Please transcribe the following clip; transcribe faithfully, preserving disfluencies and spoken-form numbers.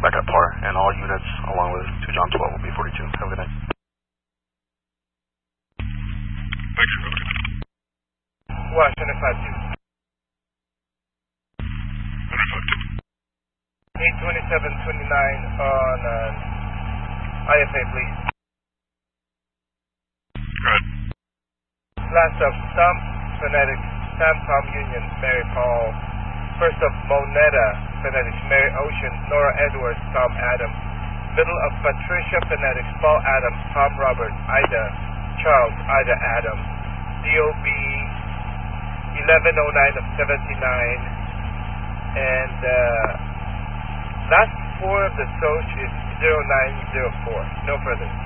back at par, and all units along with two John twelve will be forty-two. Have a good night. Thanks for calling. Washington five two. eight twenty-seven twenty-nine on uh, I F A, please. Go ahead. Last of Sam Phonetics, Sam Tom Union, Mary Paul. First of Moneta Phonetics, Mary Ocean, Nora Edwards, Tom Adam. Middle of Patricia Phonetics, Paul Adams, Tom Robert, Ida Charles, Ida Adam. D O B eleven oh nine of seventy-nine. And uh, last four of the Soch is zero nine zero four. No further.